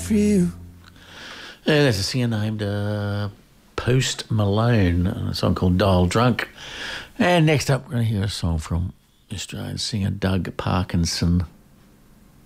for you. There's a singer named Post Malone, a song called Dial Drunk. And next up, we're going to hear a song from Australian singer Doug Parkinson.